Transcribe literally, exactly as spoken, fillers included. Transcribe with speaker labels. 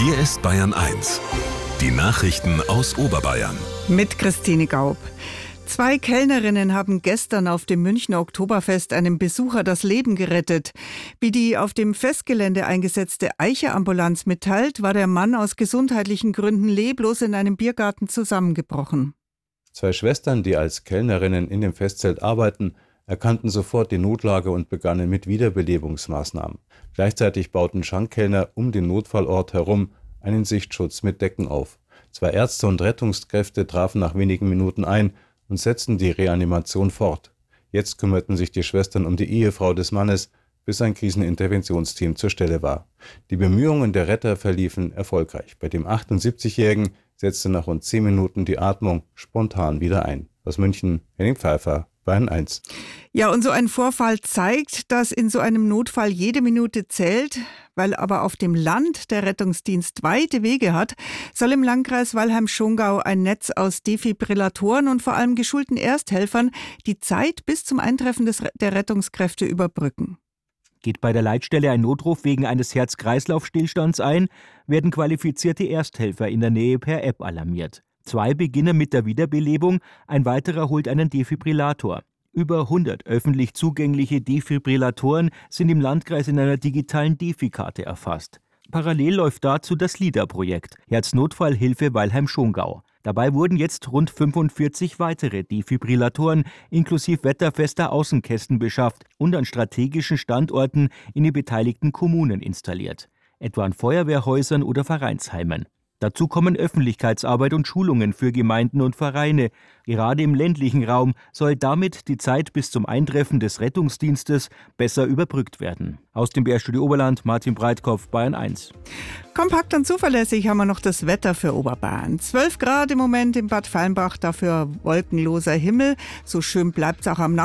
Speaker 1: Hier ist Bayern eins. Die Nachrichten aus Oberbayern.
Speaker 2: Mit Christine Gaub. Zwei Kellnerinnen haben gestern auf dem Münchner Oktoberfest einem Besucher das Leben gerettet. Wie die auf dem Festgelände eingesetzte Eiche-Ambulanz mitteilt, war der Mann aus gesundheitlichen Gründen leblos in einem Biergarten zusammengebrochen.
Speaker 3: Zwei Schwestern, die als Kellnerinnen in dem Festzelt arbeiten, erkannten sofort die Notlage und begannen mit Wiederbelebungsmaßnahmen. Gleichzeitig bauten Schankkellner um den Notfallort herum einen Sichtschutz mit Decken auf. Zwei Ärzte und Rettungskräfte trafen nach wenigen Minuten ein und setzten die Reanimation fort. Jetzt kümmerten sich die Schwestern um die Ehefrau des Mannes, bis ein Kriseninterventionsteam zur Stelle war. Die Bemühungen der Retter verliefen erfolgreich. Bei dem achtundsiebzigjährigen setzte nach rund zehn Minuten die Atmung spontan wieder ein. Aus München, Henning Pfeiffer, Bayern eins.
Speaker 2: Ja, und so ein Vorfall zeigt, dass in so einem Notfall jede Minute zählt. Weil aber auf dem Land der Rettungsdienst weite Wege hat, soll im Landkreis Weilheim-Schongau ein Netz aus Defibrillatoren und vor allem geschulten Ersthelfern die Zeit bis zum Eintreffen des, der Rettungskräfte überbrücken.
Speaker 4: Geht bei der Leitstelle ein Notruf wegen eines Herz-Kreislauf-Stillstands ein, werden qualifizierte Ersthelfer in der Nähe per App alarmiert. Zwei beginnen mit der Wiederbelebung, ein weiterer holt einen Defibrillator. Über hundert öffentlich zugängliche Defibrillatoren sind im Landkreis in einer digitalen Defi-Karte erfasst. Parallel läuft dazu das LIDA-Projekt, Herznotfallhilfe Weilheim-Schongau. Dabei wurden jetzt rund fünfundvierzig weitere Defibrillatoren inklusive wetterfester Außenkästen beschafft und an strategischen Standorten in den beteiligten Kommunen installiert, etwa an Feuerwehrhäusern oder Vereinsheimen. Dazu kommen Öffentlichkeitsarbeit und Schulungen für Gemeinden und Vereine. Gerade im ländlichen Raum soll damit die Zeit bis zum Eintreffen des Rettungsdienstes besser überbrückt werden. Aus dem B R-Studio Oberland, Martin Breitkopf, Bayern eins.
Speaker 2: Kompakt und zuverlässig haben wir noch das Wetter für Oberbayern. zwölf Grad im Moment in Bad Fallenbach, dafür wolkenloser Himmel. So schön bleibt es auch am Nachmittag.